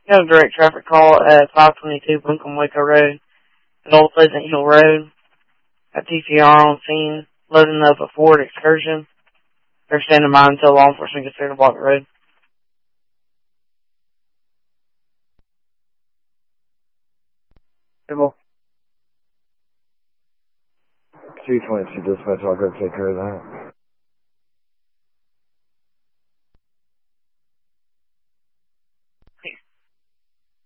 Got a direct traffic call at 522 Buncombe Waco Road and Old Pleasant Hill Road. Got TCR on scene, loading up a Ford Excursion. They're standing by until law enforcement gets there to block the road. People. 222 dispatch, I'll go take care of that.